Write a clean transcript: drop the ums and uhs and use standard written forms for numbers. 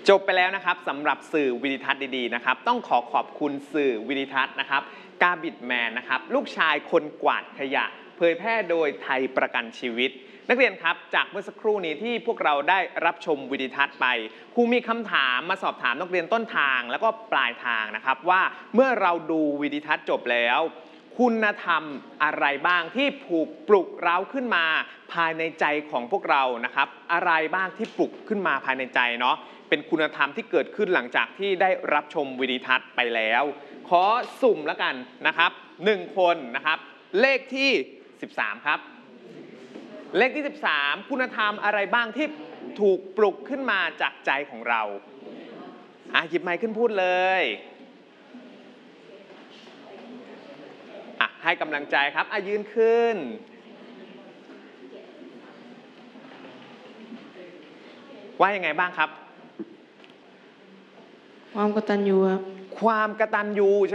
จบไปแล้วนะครับสำหรับสื่อวิดิทัศน์ดีๆนะครับต้องขอบคุณสื่อวิดิทัศน์นะครับกาบิดแมนนะครับลูกชายคนกวาดขยะเผยแพร่โดยไทยประกันชีวิตนักเรียนครับจากเมื่อสักครู่นี้ที่พวกเราได้รับชมวิดิทัศน์ไปครูมีคำถามมาสอบถามนักเรียนต้นทางแล้วก็ปลายทางนะครับว่าเมื่อเราดูวิดิทัศน์จบแล้วคุณธรรมอะไรบ้างที่ถูกปลุกเร้าขึ้นมาภายในใจของพวกเรานะครับอะไรบ้างที่ปลุกขึ้นมาภายในใจเนาะเป็นคุณธรรมที่เกิดขึ้นหลังจากที่ได้รับชมวิดิทัศน์ไปแล้วขอสุ่มแล้วกันนะครับ1คนนะครับเลขที่13ครับเลขที่13คุณธรรมอะไรบ้างที่ถูกปลุกขึ้นมาจากใจของเราหยิบไมค์ขึ้นพูดเลยให้กำลังใจครับยืนขึ้นว่ายังไงบ้างครับความกตัญญูครับความกตัญญูใช่ไหม